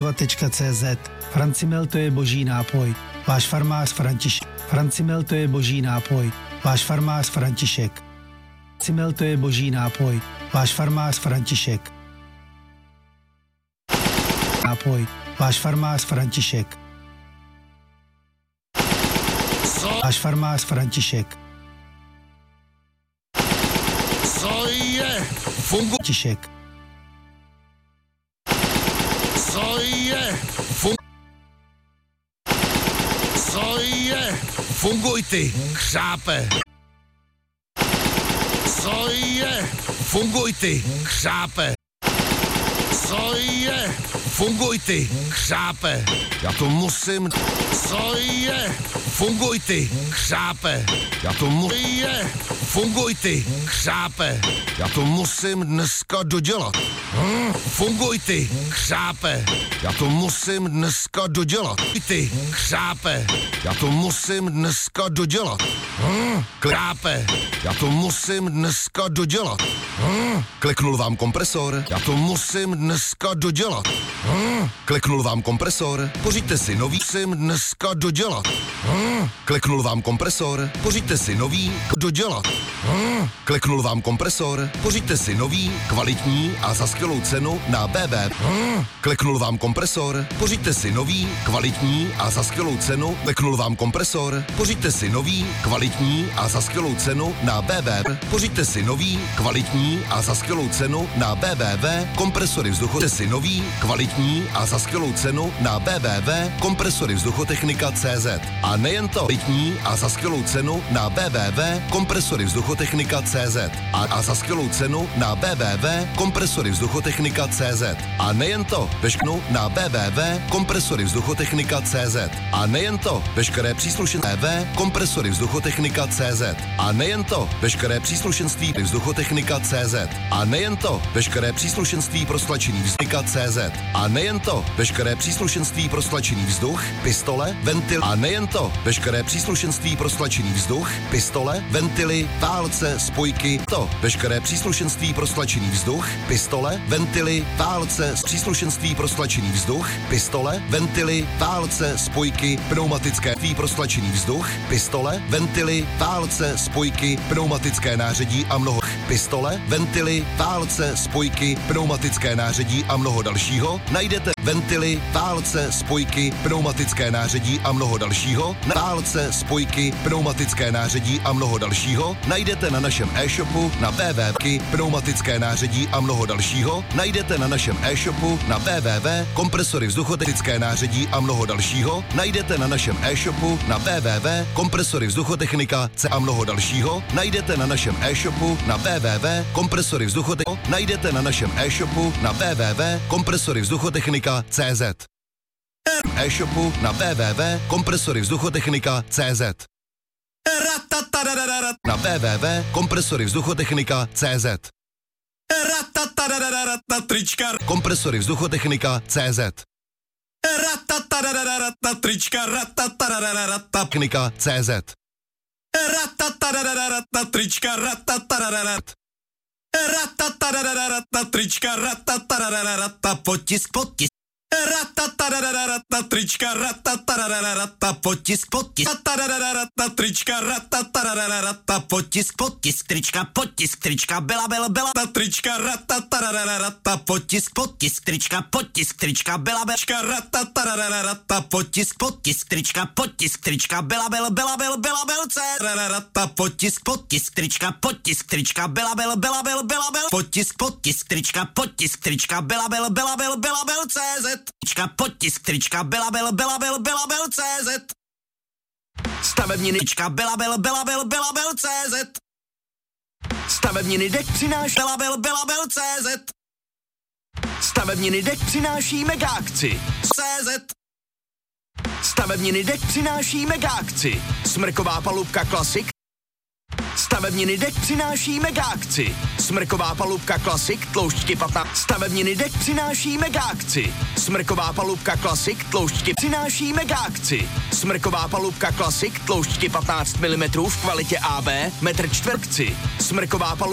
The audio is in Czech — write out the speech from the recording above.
Francimel.cz. Francimel, to je boží nápoj. Váš farmář František. Francimel, to je boží nápoj. Váš farmář František. Francimel, to je boží nápoj. Váš farmář František. Nápoj. Váš farmář František. Váš farmář František. Co je? František. Co je? Co je? Funguj ty, křápe. Co je? Funguj ty, křápe. Co je? Funguj ty, křápe. Já to musím. Co je? Funguj ty, křápe. Já to musím. Funguj ty, křápe. Já to musím dneska dodělat. Funguj ty, křápe. Já to musím dneska dodělat. Ty, křápe. Já to musím dneska dodělat. Krápe. Já to musím dneska dodělat. Kliknul vám kompresor. Já to musím dneska dodělat. Kliknul vám kompresor. Pořiďte si nový. Musím dneska dodělat. Kliknul vám kompresor. Pořiďte si nový. Dodělat. Kliknul vám kompresor. Pořiďte si nový, kvalitní a za skvělou cenu na BB. Kliknul vám kompresor. Pořiďte si nový, kvalitní a za skvělou cenu. Kliknul vám kompresor. Pořiďte si nový, kvalitní a za skvělou cenu na BB. Pořiďte si nový, kvalitní a za skvělou cenu na BBV. Kompresory vzduchu. Si nový, kvalitní a za skvělou cenu na BBV. Kompresory vzduchotechnika.cz. A nejen to, kvalitní a za skvělou cenu na BBV. Kompresory vzduchotechnika.cz. A za skvělou cenu na BBV. Kompresory vzduchotechnika.cz. A nejen to, veškerou na BBV. Kompresory vzduchotechnika.cz. A nejen to, veškeré příslušenství kompresory vzduchotechnika.cz. A nejen to, veškeré příslušenství vzduchotechnika.cz. A nejen to, veškeré příslušenství pro stlačený vzduch.cz. A nejen to, veškeré příslušenství pro stlačený vzduch, pistole, ventil. A nejen to, veškeré příslušenství pro stlačený vzduch, pistole, ventily, válce, spojky. To, veškeré příslušenství pro stlačený vzduch, pistole, ventily, válce, příslušenství pro stlačený vzduch, pistole, ventily, válce, spojky, pneumatické pro stlačený vzduch, pistole, ventily, válce, spojky, pneumatické nářadí a mnoho. Pistole, ventily, válce, spojky, pneumatické nářadí a mnoho dalšího najdete. Ventily, válce, spojky, pneumatické nářadí a mnoho dalšího. Válce, spojky, pneumatické nářadí a mnoho dalšího najdete na našem e-shopu na www. Pneumatické nářadí a mnoho dalšího najdete na našem e-shopu na www. Kompresory vzduchotechnické nářadí a mnoho dalšího najdete na našem e-shopu na www. Kompresory vzduchotechnika a mnoho dalšího najdete na našem e-shopu na www. Kompresory vzduchotechnika najdete na našem e-shopu na www. Kompresory vzduchotechnika.cz. E-shopu na www. Kompresory vzduchotechnika.cz. Na www. Kompresory vzduchotechnika.cz. Trička. Kompresory vzduchotechnika.cz. Trička. Technika.cz. Trička. Trička. Potisk. Trička. Potisk. Trička. Potisk. Trička. Byla. Trička. Potisk. Trička. Byla. Potisk. Trička. Byla. C. Potisk. Trička. Byla. Potisk. Trička. Byla. CZ. Trička. Byla. CZ. Stavebniny. Byla. CZ. Stavebniny dek přináší Byla. CZ. Stavebniny dek přináší mega akci. CZ. Stavebniny dek přináší mega akci. Smrková palubka Classic. Stavebniny dek přináší mega akci. Smrková palubka Classic, tloušťky 15. Stavebniny dek přináší mega akci. Smrková palubka Classic, tloušťky přináší mega akci. Smrková palubka Classic, tloušťky 15 mm v kvalitě AB, metr čtvercový. Smrková palubka